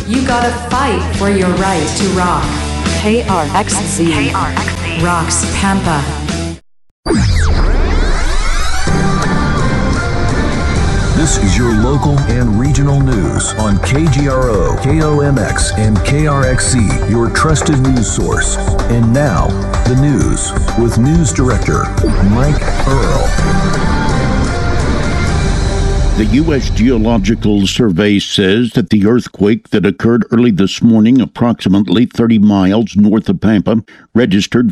You gotta fight for your right to rock. KRXZ rocks Pampa. This is your local and regional news on KGRO, KOMX, and KRXC, your trusted news source. And now, the news with News Director Mike Earl. The U.S. Geological Survey says that the earthquake that occurred early this morning, approximately 30 miles north of Pampa, registered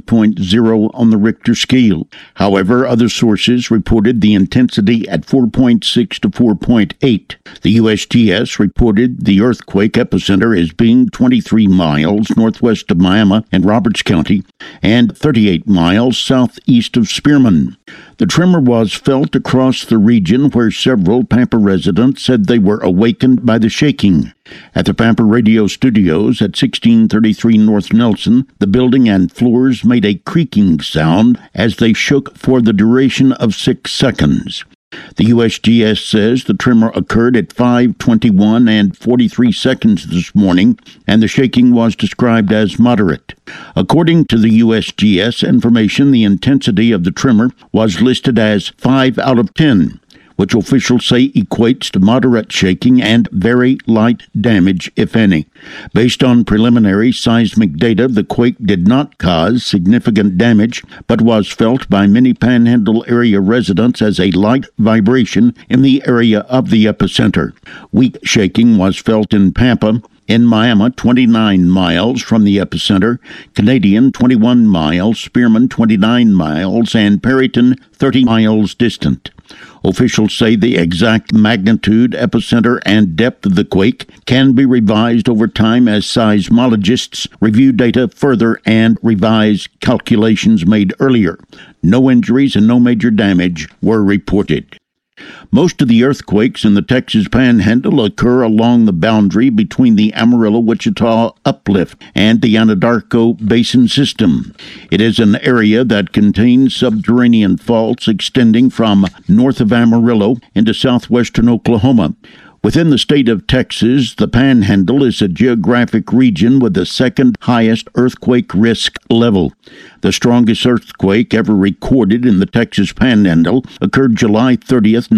5.0 on the Richter scale. However, other sources reported the intensity at 4.6 to 4.8. The USGS reported the earthquake epicenter as being 23 miles northwest of Miami and Roberts County and 38 miles southeast of Spearman. The tremor was felt across the region where several Pampa residents said they were awakened by the shaking. At the Pampa Radio Studios at 1633 North Nelson, the building and floors made a creaking sound as they shook for the duration of 6 seconds. The USGS says the tremor occurred at 5:21 and 43 seconds this morning, and the shaking was described as moderate. According to the USGS information, the intensity of the tremor was listed as 5 out of 10, which officials say equates to moderate shaking and very light damage, if any. Based on preliminary seismic data, the quake did not cause significant damage, but was felt by many Panhandle area residents as a light vibration in the area of the epicenter. Weak shaking was felt in Pampa, in Miami, 29 miles from the epicenter, Canadian, 21 miles, Spearman, 29 miles, and Perryton, 30 miles distant. Officials say the exact magnitude, epicenter, and depth of the quake can be revised over time as seismologists review data further and revise calculations made earlier. No injuries and no major damage were reported. Most of the earthquakes in the Texas Panhandle occur along the boundary between the Amarillo-Wichita Uplift and the Anadarko Basin System. It is an area that contains subterranean faults extending from north of Amarillo into southwestern Oklahoma. Within the state of Texas, the Panhandle is a geographic region with the second highest earthquake risk level. The strongest earthquake ever recorded in the Texas Panhandle occurred July 30th,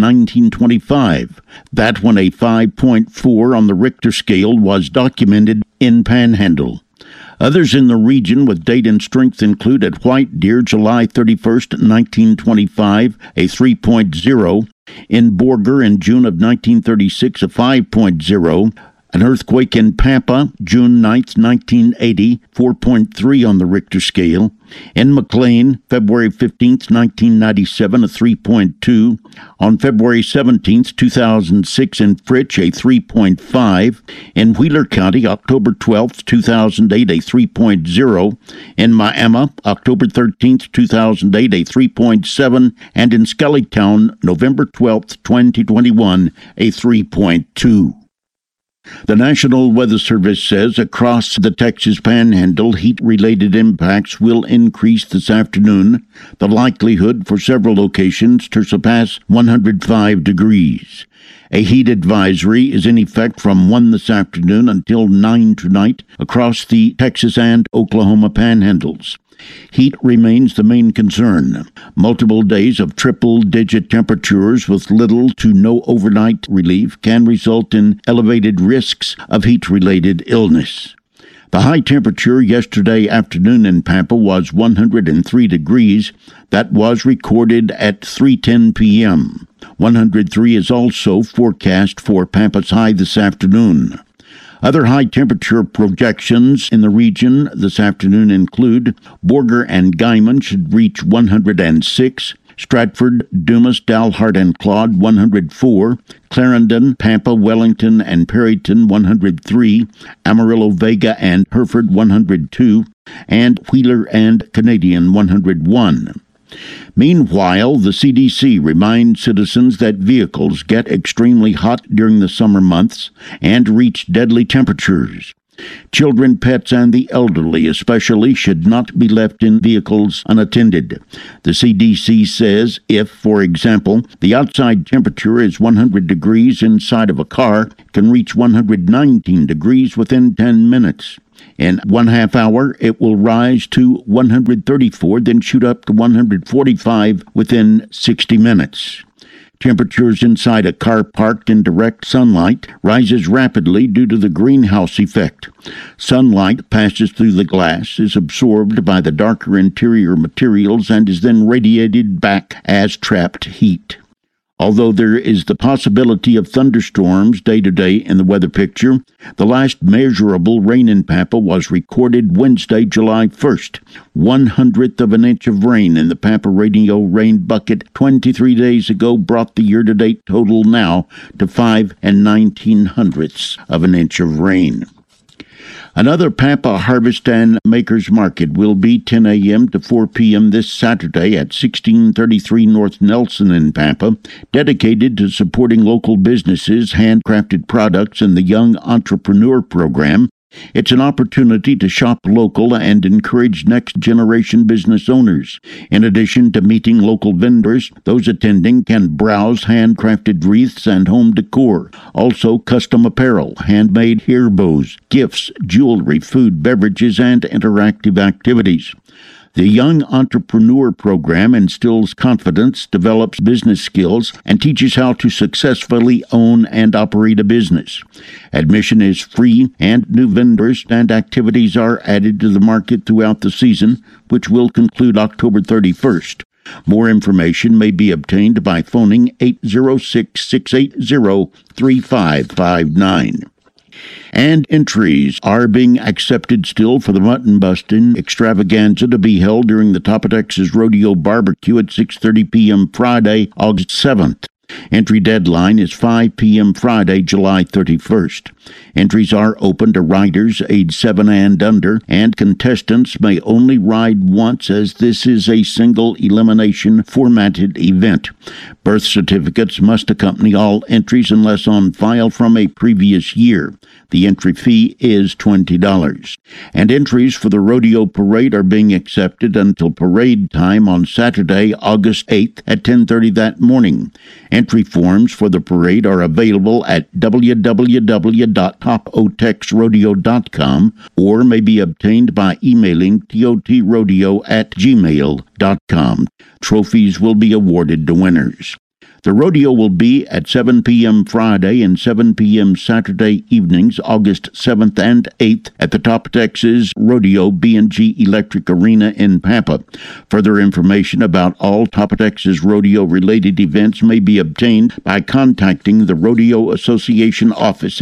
1925. That when a 5.4 on the Richter scale was documented in Panhandle. Others in the region with date and strength include at White Deer, July 31st, 1925, a 3.0, in Borger in June of 1936, a 5.0, an earthquake in Pampa, June 9th, 1980, 4.3 on the Richter scale. In McLean, February 15th, 1997, a 3.2. On February 17th, 2006, in Fritch, a 3.5. In Wheeler County, October 12th, 2008, a 3.0. In Miami, October 13th, 2008, a 3.7. And in Skellytown, November 12th, 2021, a 3.2. The National Weather Service says across the Texas Panhandle, heat-related impacts will increase this afternoon, the likelihood for several locations to surpass 105 degrees. A heat advisory is in effect from 1 this afternoon until 9 tonight across the Texas and Oklahoma panhandles. Heat remains the main concern. Multiple days of triple-digit temperatures with little to no overnight relief can result in elevated risks of heat-related illness. The high temperature yesterday afternoon in Pampa was 103 degrees. That was recorded at 3:10 p.m. 103 is also forecast for Pampa's high this afternoon. Other high-temperature projections in the region this afternoon include Borger and Guyman should reach 106, Stratford, Dumas, Dalhart, and Claude 104, Clarendon, Pampa, Wellington, and Perryton 103, Amarillo, Vega, and Hereford 102, and Wheeler and Canadian 101. Meanwhile, the CDC reminds citizens that vehicles get extremely hot during the summer months and reach deadly temperatures. Children, pets, and the elderly especially should not be left in vehicles unattended. The CDC says if, for example, the outside temperature is 100 degrees inside of a car, it can reach 119 degrees within 10 minutes. In 1/2 hour, it will rise to 134, then shoot up to 145 within 60 minutes. Temperatures inside a car parked in direct sunlight rises rapidly due to the greenhouse effect. Sunlight passes through the glass, is absorbed by the darker interior materials, and is then radiated back as trapped heat. Although there is the possibility of thunderstorms day to day in the weather picture, the last measurable rain in Pampa was recorded Wednesday, July 1st. 1/100th of an inch of rain in the Pampa Radio rain bucket 23 days ago brought the year-to-date total now to 5 19/100ths of an inch of rain. Another Pampa Harvest and Makers Market will be 10 a.m. to 4 p.m. this Saturday at 1633 North Nelson in Pampa, dedicated to supporting local businesses, handcrafted products, and the Young Entrepreneur Program. It's an opportunity to shop local and encourage next-generation business owners. In addition to meeting local vendors, those attending can browse handcrafted wreaths and home decor, also custom apparel, handmade hair bows, gifts, jewelry, food, beverages, and interactive activities. The Young Entrepreneur Program instills confidence, develops business skills, and teaches how to successfully own and operate a business. Admission is free, and new vendors and activities are added to the market throughout the season, which will conclude October 31st. More information may be obtained by phoning 806-680-3559. And entries are being accepted still for the mutton busting extravaganza to be held during the Top of Texas Rodeo Barbecue at 6:30 p.m. Friday, August 7th. Entry deadline is 5 p.m. Friday, July 31st. Entries are open to riders age 7 and under, and contestants may only ride once as this is a single elimination formatted event. Birth certificates must accompany all entries unless on file from a previous year. The entry fee is $20. And entries for the rodeo parade are being accepted until parade time on Saturday, August 8th at 10:30 that morning. Entry forms for the parade are available at www.topotexrodeo.com or may be obtained by emailing totrodeo@gmail.com. Trophies will be awarded to winners. The rodeo will be at 7 p.m. Friday and 7 p.m. Saturday evenings, August 7th and 8th, at the Top Texas Rodeo B&G Electric Arena in Pampa. Further information about all Top Texas Rodeo-related events may be obtained by contacting the Rodeo Association office at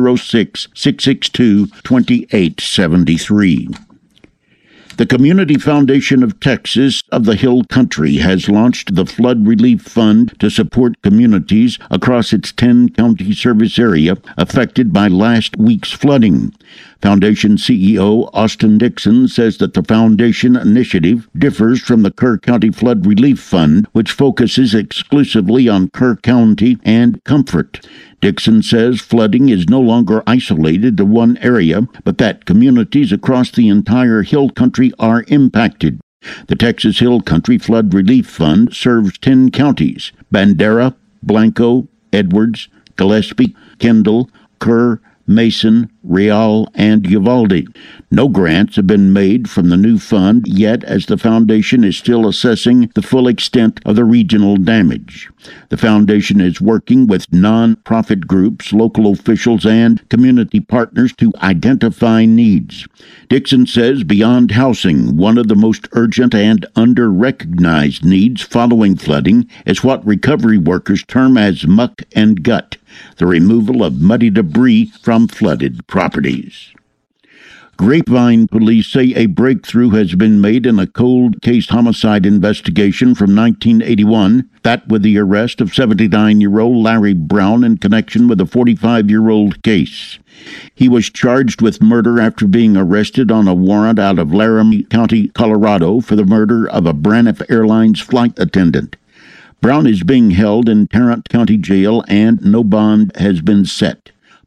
806-662-2873. The Community Foundation of Texas of the Hill Country has launched the Flood Relief Fund to support communities across its 10-county service area affected by last week's flooding. Foundation CEO Austin Dixon says that the foundation initiative differs from the Kerr County Flood Relief Fund, which focuses exclusively on Kerr County and Comfort. Dixon says flooding is no longer isolated to one area, but that communities across the entire Hill Country are impacted. The Texas Hill Country Flood Relief Fund serves 10 counties: Bandera, Blanco, Edwards, Gillespie, Kendall, Kerr, Mason, Real, and Uvalde. No grants have been made from the new fund yet, as the foundation is still assessing the full extent of the regional damage. The foundation is working with non-profit groups, local officials, and community partners to identify needs. Dixon says beyond housing, one of the most urgent and under-recognized needs following flooding is what recovery workers term as muck and gut, the removal of muddy debris from flooded properties. Grapevine police say a breakthrough has been made in a cold case homicide investigation from 1981, that with the arrest of 79-year-old Larry Brown in connection with a 45-year-old case. He was charged with murder after being arrested on a warrant out of Laramie County, Colorado, for the murder of a Braniff Airlines flight attendant. Brown is being held in Tarrant County Jail and no bond has been set.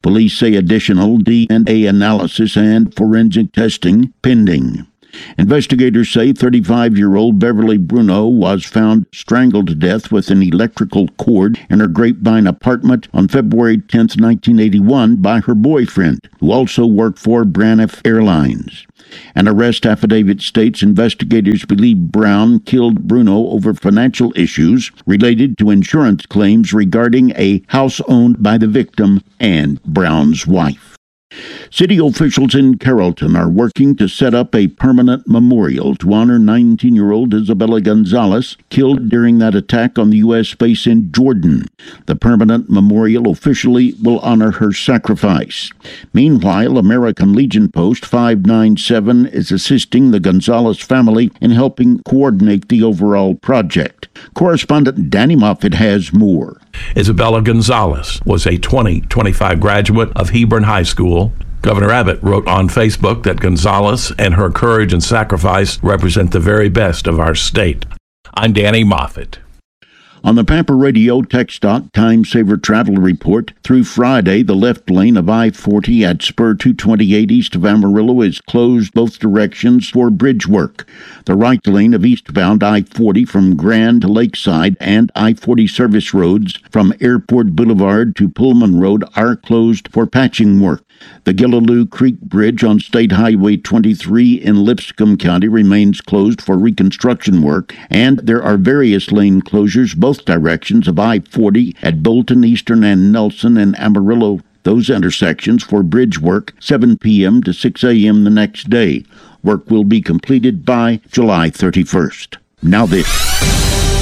Police say additional DNA analysis and forensic testing pending. Investigators say 35-year-old Beverly Bruno was found strangled to death with an electrical cord in her Grapevine apartment on February 10, 1981 by her boyfriend, who also worked for Braniff Airlines. An arrest affidavit states investigators believe Brown killed Bruno over financial issues related to insurance claims regarding a house owned by the victim and Brown's wife. City officials in Carrollton are working to set up a permanent memorial to honor 19-year-old Isabella Gonzalez, killed during that attack on the U.S. base in Jordan. The permanent memorial officially will honor her sacrifice. Meanwhile, American Legion Post 597 is assisting the Gonzalez family in helping coordinate the overall project. Correspondent Danny Moffett has more. Isabella Gonzalez was a 2025 graduate of Hebron High School. Governor Abbott wrote on Facebook that Gonzalez and her courage and sacrifice represent the very best of our state. I'm Danny Moffett. On the Pampa Radio TechStock Time Saver Travel Report, through Friday, the left lane of I-40 at Spur 228 east of Amarillo is closed both directions for bridge work. The right lane of eastbound I-40 from Grand to Lakeside and I-40 service roads from Airport Boulevard to Pullman Road are closed for patching work. The Gilliloo Creek Bridge on State Highway 23 in Lipscomb County remains closed for reconstruction work, and there are various lane closures both directions of I-40 at Bolton, Eastern, and Nelson and Amarillo. Those intersections for bridge work 7 p.m. to 6 a.m. the next day. Work will be completed by July 31st. Now this.